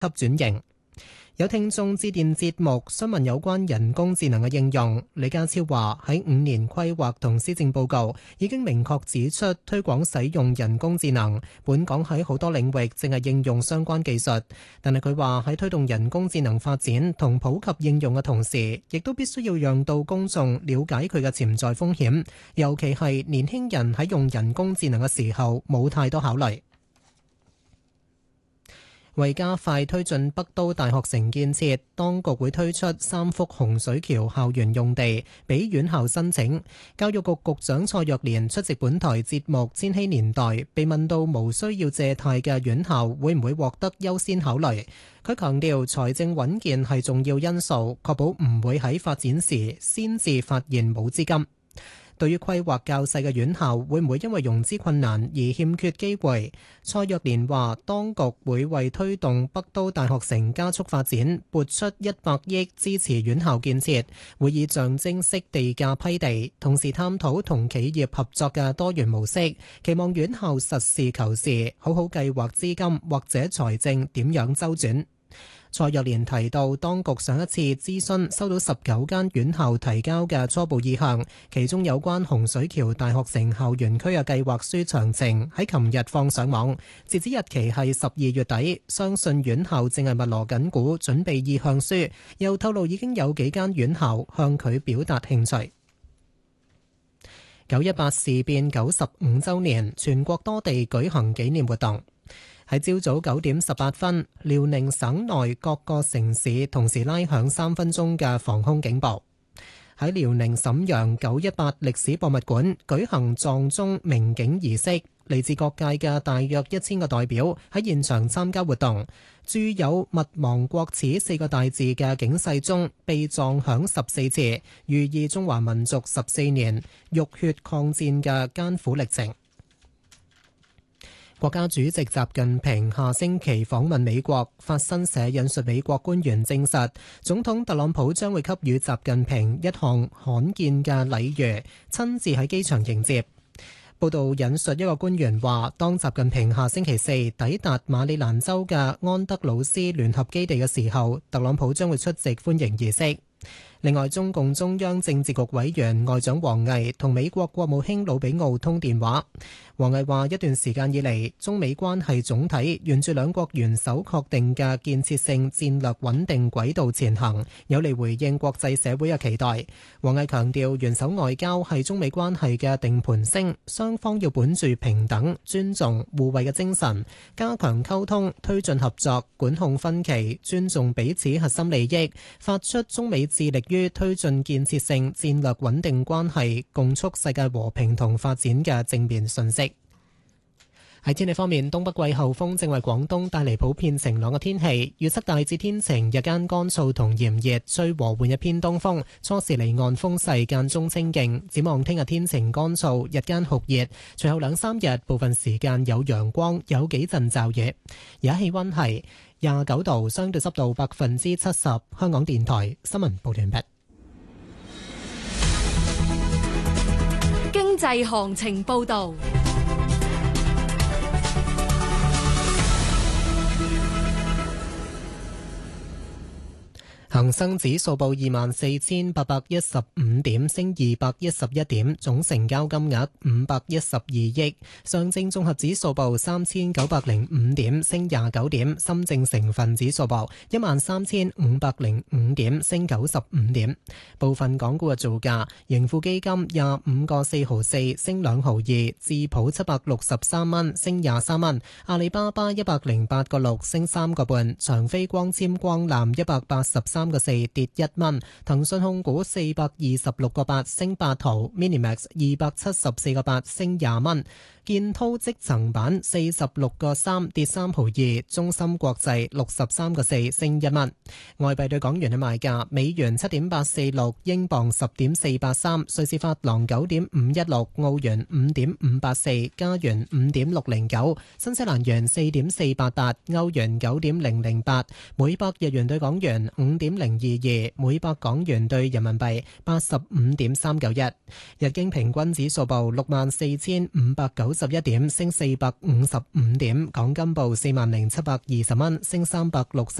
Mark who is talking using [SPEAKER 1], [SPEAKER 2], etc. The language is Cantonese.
[SPEAKER 1] 級轉型。有聽眾致電節目詢問有關人工智能嘅應用，李家超話喺5年規劃同施政報告已經明確指出推廣使用人工智能，本港喺好多領域正係應用相關技術，但係佢話喺推動人工智能發展同普及應用嘅同時，亦都必須要讓到公眾了解佢嘅潛在風險，尤其係年輕人喺用人工智能嘅時候冇太多考慮。為加快推進北都大學城建設，當局會推出3幅洪水橋校園用地俾院校申請。教育局局長蔡若蓮出席本台節目《千禧年代》，被問到無需要借貸嘅院校會唔會獲得優先考慮。佢強調財政穩健係重要因素，確保唔會喺發展時先至發現冇資金。對於規劃較細嘅院校會唔會因為融資困難而欠缺機會，蔡若蓮話當局會為推動北都大學城加速發展撥出100億支持院校建設，會以象徵式地價批地，同時探討同企業合作嘅多元模式，期望院校實事求是，好好計劃資金或者財政點樣周轉。蔡若蓮提到，當局上一次諮詢收到19間院校提交嘅初步意向，其中有關洪水橋大學城校園區嘅計劃書詳情喺琴日放上網，截止日期係12月底。相信院校正係密鑼緊鼓準備意向書，又透露已經有幾間院校向佢表達興趣。918事變95週年，全國多地舉行紀念活動。喺朝早9點18分，遼寧省內各個城市同時拉響3分鐘嘅防空警報。喺遼寧瀋陽918歷史博物館舉行撞鐘鳴警儀式，嚟自各界嘅大約1000個代表喺現場參加活動。鑄有勿忘國恥4個大字嘅警世鐘被撞響14次，寓意中華民族14年浴血抗戰嘅艱苦歷程。國家主席習近平下星期訪問美國，法新社引述美國官員證實，總統特朗普將會給予習近平一項罕見嘅禮遇，親自喺機場迎接。報道引述一個官員話，當習近平下星期四抵達馬里蘭州嘅安德魯斯聯合基地嘅時候，特朗普將會出席歡迎儀式。另外，中共中央政治局委員外長王毅同美國國務卿魯比奧通電話。王毅話：一段時間以嚟，中美關係總體沿住兩國元首確定嘅建設性戰略穩定軌道前行，有力回應國際社會嘅期待。王毅強調，元首外交係中美關係嘅定盤星，雙方要本住平等、尊重、互惠嘅精神，加強溝通，推進合作，管控分歧，尊重彼此核心利益，發出中美致力於推進建設性戰略穩定關係，共促世界和平同發展嘅正面訊息。喺天氣方面，東北季候風正為廣東帶嚟普遍晴朗嘅天氣，預測大致天晴，日間乾燥同炎熱，吹和緩一偏東風，初時離岸風勢間中清勁。展望聽日天晴乾燥，日間酷熱，隨後2-3日部分時間有陽光，有幾陣驟雨。而家氣溫係29度，相對濕度70%。香港電台新聞報道完畢。
[SPEAKER 2] 經濟行情報道。
[SPEAKER 1] 恒生指數報24,815點，升211點，總成交金額512億。上證綜合指數報3,905點，升29點。深證成分指數報13,505點，升95點。部分港股嘅造價：盈富基金25個4毫4，升2毫2；智普763蚊，升23蚊；阿里巴巴108個6，升3個半；長飛光纖光纜183個4，跌1蚊；騰訊控股426個8，升8毫；Minimax 274個8，升20蚊；建滔積層板46個3，跌3毫2；中芯國際63個4，升1蚊。外幣對港元嘅賣價：美元7.846，英鎊10.483，瑞士法郎9.516，澳元5.584，加元5.609，新西蘭元4.488，歐元9.008，每百日元對港元5.022，每百港元對人民幣85.391。日經平均指數報64,590 91點，升455點；港金報40720蚊，升360。